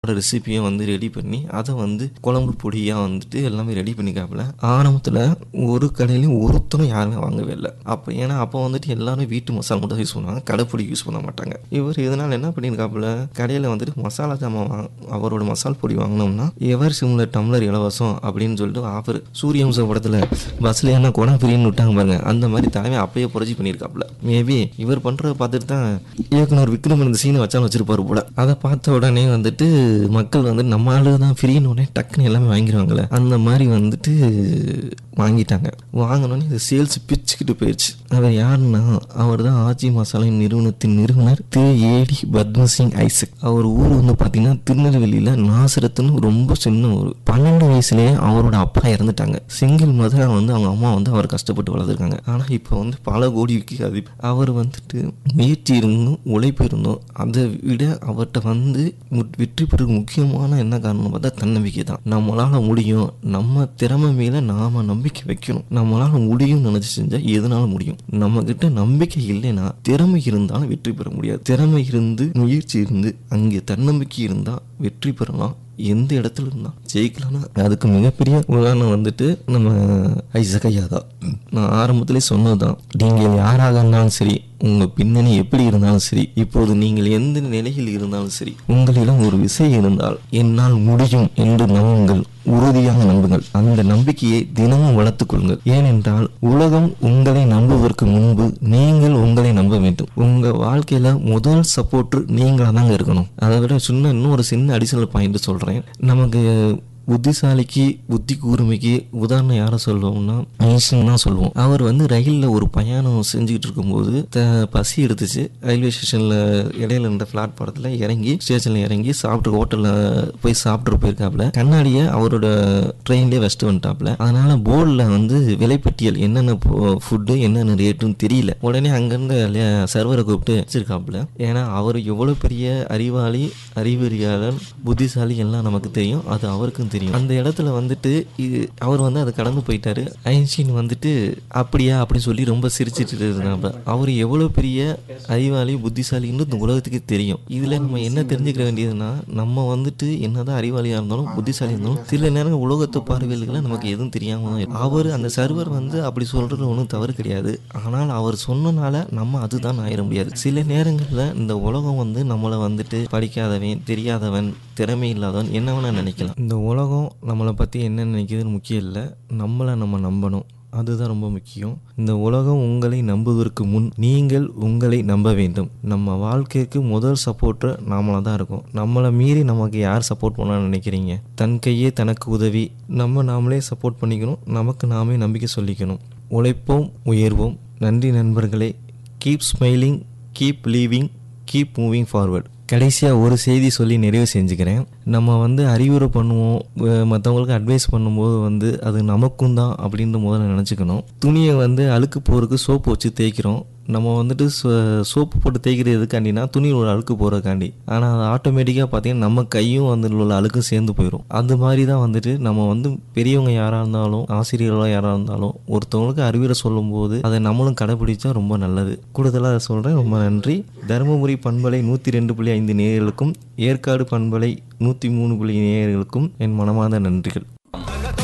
தேவைப்படுற ரெசிபியை வந்து ரெடி பண்ணி அதை வந்து குழம்பு பொடியாக வந்துட்டு எல்லாமே ரெடி பண்ணிக்காப்புல. ஆரம்பத்தில் ஒரு கடையிலையும் ஒருத்தரும் யாருமே வாங்கவே இல்லை. ஏன்னா அப்போ வந்துட்டு எல்லாரும் வீட்டு மசாலா மட்டும் யூஸ் பண்ணுவாங்க, கடைப்பொடி யூஸ் பண்ண மாட்டாங்க. இவர் இதனால் என்ன பண்ணியிருக்காப்புல, கடையில் வந்துட்டு மசாலா ஜாமான் அவரோட மசால் பொடி வாங்கினோம்னா எவர் சிம்லர் டம்ளர் இலவசம் அப்படின்னு சொல்லிட்டு ஆஃபர். சூரியவம்சம் படத்தில் பஸ்ல என்ன கூட பிரின்னு விட்டாங்க பாருங்க, அந்த மாதிரி தலைமை அப்பயே புரட்சி பண்ணியிருக்காப்புல. மேபி இவர் பண்ணுறத பார்த்துட்டு தான் இயக்குனர் விக்ரம் இந்த சீனை வச்சிருப்பாரு போல. அதை பார்த்த உடனே வந்துட்டு மக்கள் வந்து நம்ம ஆளு தான் ஃப்ரீன்னு உடனே டக்குன்னு எல்லாமே வாங்கிடுவாங்கல்ல, அந்த மாதிரி வந்துட்டு வாங்கிட்டாங்க. வாங்கினோடனே இது சேல்ஸ் பிச்சுக்கிட்டு போயிடுச்சு. அவர் யாருன்னா அவர் தான் ஆச்சி மசாலா நிறுவனத்தின் நிறுவனர் திரு ஏடி பத்மசிங் ஐசக். அவர் ஊர் வந்து பார்த்தீங்கன்னா திருநெல்வேலியில் நாசரத்துன்னு ரொம்ப சின்ன ஊர். 12 வயசுலேயே அவரோட அப்பா இறந்துட்டாங்க. சிங்கிள் மதர் வந்து அவங்க அம்மா வந்து அவர் கஷ்டப்பட்டு வளர்த்துருக்காங்க. ஆனால் இப்போ வந்து பல கோடிக்கு அவர் வந்துட்டு முயற்சி இருந்தும் உழைப்பு இருந்தும் அதை விட அவர்கிட்ட வந்து வெற்றி பெற முக்கியமான என்ன காரணம் பார்த்தா தன்னம்பிக்கை தான். நம்மளால முடியும், நம்ம திறமை மேல நாம நம்பிக்கை வைக்கணும். நம்மளால முடியும் நினைச்சு செஞ்சா எதனால முடியும். நம்ம கிட்ட நம்பிக்கை இல்லைன்னா திறமை இருந்தாலும் வெற்றி பெற முடியாது. திறமை இருந்து முயற்சி இருந்து அங்கே தன்னம்பிக்கை இருந்தா வெற்றி பெறலாம். எந்த இடத்துல இருந்தா ஜெயிக்கலாம்னா அதுக்கு மிகப்பெரிய உதாரணம் வந்துட்டு நம்ம ஐசக் ஐயா தான். நான் ஆரம்பத்திலே சொன்னதுதான், நீங்கள் யாராக இருந்தாலும் சரி, உங்க பின்னணி எப்படி இருந்தாலும் சரி, இப்போது நீங்கள் எந்த நிலையில் இருந்தாலும் சரி, உங்களிடம் ஒரு விஷயம் இருந்தால் என்னால் முடியும் என்று நம்புங்கள், உறுதியாக நம்புங்கள். அந்த நம்பிக்கையை தினமும் வளர்த்துக் கொள்ளுங்கள். ஏனென்றால் உலகம் உங்களை நம்புவதற்கு முன்பு நீங்கள் உங்களை நம்ப வேண்டும். உங்க வாழ்க்கையில முதல் சப்போர்ட் நீங்களா தாங்க இருக்கணும். அதை விட இன்னொரு சின்ன அடிஷனல் பாயிண்ட் சொல்றேன். நமக்கு புத்திசாலிக்கு புத்தி கூர்மைக்கு உதாரணம் யாரை சொல்லுவோம்னா ஐன்ஸ்டைன் தான் சொல்லுவோம். அவர் வந்து ரயிலில் ஒரு பயணம் செஞ்சுக்கிட்டு இருக்கும்போது பசி எடுத்துச்சு. ரயில்வே ஸ்டேஷனில் இடையில இருந்த பிளாட்பாரத்தில் இறங்கி ஸ்டேஷனில் இறங்கி சாப்பிட்டு ஹோட்டலில் போய் சாப்பிட்டு போயிருக்காப்புல. கண்ணாடியை அவரோட ட்ரெயின்லேயே வச்சுட்டு வந்துட்டாப்புல. அதனால போர்டில் வந்து விலைப்பட்டியல் என்னென்ன ஃபுட்டு என்னென்ன ரேட்டுன்னு தெரியல. உடனே அங்கேருந்து சர்வரை கூப்பிட்டு வச்சிருக்காப்புல. ஏன்னா அவர் எவ்வளோ பெரிய அறிவாளி, அறிவறியாளர், புத்திசாலி எல்லாம் நமக்கு தெரியும், அது அவருக்கும் தெரியும். அந்த இடத்துல வந்துட்டு அவர் வந்து அதை கடந்து போயிட்டாரு. ஐன்ஸ்டீன் வந்துட்டு அப்படியா அப்படின்னு சொல்லி ரொம்ப சிரிச்சிட்டு இருந்தாங்க. அவர் எவ்வளவு பெரிய அறிவாளி புத்திசாலின்னு இந்த உலகத்துக்கு தெரியும். இதுல நம்ம என்ன தெரிஞ்சுக்க வேண்டியதுன்னா, நம்ம வந்துட்டு என்னதான் அறிவாளியா இருந்தாலும் புத்திசாலி இருந்தாலும் சில நேரம் உலகத்து பார்வைகளை நமக்கு எதுவும் தெரியாம தான். அவர் அந்த சர்வர் வந்து அப்படி சொல்றது ஒன்றும் தவறு கிடையாது. ஆனால் அவர் சொன்னனால நம்ம அதுதான் ஆயிட முடியாது. சில நேரங்களில் இந்த உலகம் வந்து நம்மளை வந்துட்டு படிக்காதவன், தெரியாதவன், திறமை இல்லாதவன் என்ன வேணா நினைக்கலாம். இந்த உலகம் நம்மளை பற்றி என்ன நினைக்கிறதுன்னு முக்கியம் இல்லை, நம்மளை நம்ம நம்பணும், அதுதான் ரொம்ப முக்கியம். இந்த உலகம் உங்களை நம்புவதற்கு முன் நீங்கள் உங்களை நம்ப வேண்டும். நம்ம வாழ்க்கைக்கு முதல் சப்போர்ட்டர் நாமளாக தான் இருக்கும். நம்மளை மீறி நமக்கு யார் சப்போர்ட் பண்ணான்னு நினைக்கிறீங்க? தன் கையே தனக்கு உதவி. நாமளே சப்போர்ட் பண்ணிக்கணும், நமக்கு நாமே நம்பிக்கை சொல்லிக்கணும். உழைப்போம், உயர்வோம். நன்றி நண்பர்களே. Keep smiling, keep leaving, keep moving forward. கடைசியாக ஒரு செய்தி சொல்லி நிறைவு செஞ்சுக்கிறேன். நம்ம வந்து அறிவுரை பண்ணுவோம், மற்றவங்களுக்கு அட்வைஸ் பண்ணும்போது வந்து அது நமக்கும் தான் அப்படின்னு முதல்ல நினச்சிக்கணும். துணியை வந்து அழுக்கு போகிறதுக்கு சோப்பு வச்சு தேய்க்கிறோம். நம்ம வந்துட்டு சோப்பு போட்டு தேய்க்கிறது எதுக்காண்டினா துணியில் உள்ள அழுக்கு போகிறதுக்காண்டி. ஆனால் அது ஆட்டோமேட்டிக்காக பார்த்தீங்கன்னா நம்ம கையும் வந்து உள்ள அழுக்கும் சேர்ந்து போயிடும். அது மாதிரி தான் வந்துட்டு நம்ம வந்து பெரியவங்க யாராக இருந்தாலும், ஆசிரியர்களாக யாராக இருந்தாலும், ஒருத்தவங்களுக்கு அறிவுரை சொல்லும்போது அதை நம்மளும் கடைபிடிச்சா ரொம்ப நல்லது. கூடுதலாக அதை சொல்கிறேன். ரொம்ப நன்றி. தருமபுரி பண்பலை 102.5 நேயர்களுக்கும், ஏற்காடு பண்பலை 103 நேயர்களுக்கும் என் மனமார்ந்த நன்றிகள்.